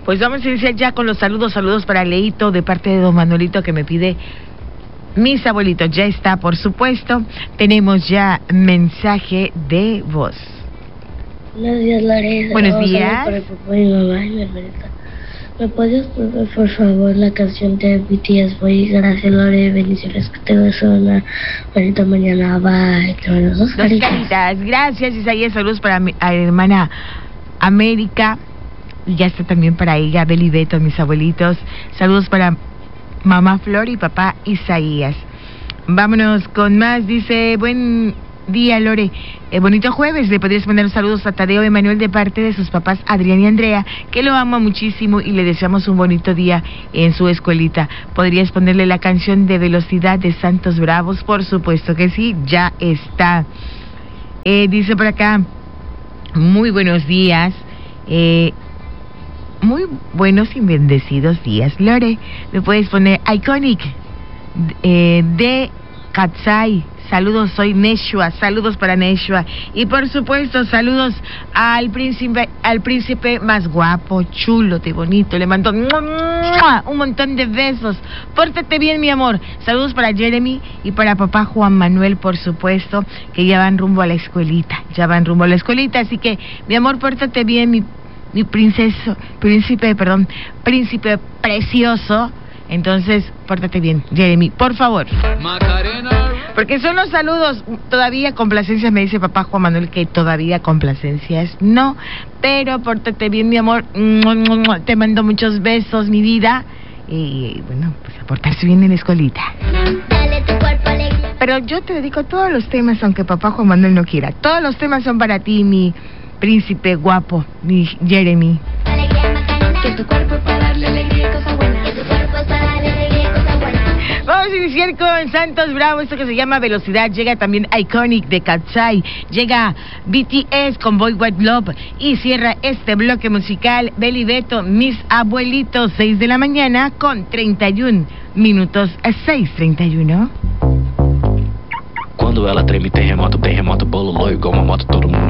Pues vamos a iniciar ya con los saludos. Saludos para Leito de parte de don Manuelito que me pide mis abuelitos. Ya está, por supuesto. Tenemos ya mensaje de voz. Buenos días, Lore. Buenos días. Para el papá, mi mamá y mi hermanita. ¿Me puedes poner, por favor, la canción de BTS? Voy, gracias, Lore. Bendiciones, que te beso una bonita mañana. Bye. Te mando dos caritas. Gracias, Isaías. Saludos para mi hermana América. Y ya está también para ella, Beli Beto, mis abuelitos. Saludos para mamá Flor y papá Isaías. Vámonos con más. Dice, buen día, Lore. Bonito jueves. Le podrías mandar saludos a Tadeo Emanuel de parte de sus papás Adrián y Andrea, que lo ama muchísimo y le deseamos un bonito día en su escuelita. ¿Podrías ponerle la canción de Velocidad de Santos Bravos? Por supuesto que sí, ya está. Dice por acá, muy buenos días. Muy buenos y bendecidos días, Lore. Me puedes poner Iconic de Katsai. Saludos, soy Neshua. Saludos para Neshua. Y por supuesto, saludos al príncipe más guapo, chulo, de bonito. Le mando un montón de besos. Pórtate bien, mi amor. Saludos para Jeremy y para papá Juan Manuel, por supuesto, que ya van rumbo a la escuelita. Así que, mi amor, pórtate bien, mi príncipe precioso. Entonces, pórtate bien, Jeremy, por favor. Macarena. Porque son los saludos. Todavía complacencias, me dice papá Juan Manuel que todavía complacencias no. Pero pórtate bien, mi amor. Te mando muchos besos, mi vida. Y bueno, pues a portarse bien en la escuelita. Dale tu cuerpo alegría. Pero yo te dedico todos los temas, aunque papá Juan Manuel no quiera. Todos los temas son para ti, mi príncipe guapo, mi Jeremy. Alegría, Macarena. Que tu cuerpo es para darle alegría y cosas buenas. Que tu cuerpo es para darle alegría y cosas buenas. Vamos a iniciar con Santos Bravo, esto que se llama Velocidad. Llega también Iconic de Katsai. Llega BTS con Boy White Love. Y cierra este bloque musical Beli Beto, mis abuelitos, 6 de la mañana con 31 minutos, 6:31. Quando ela treme, terremoto, bololô, igual uma moto, todo mundo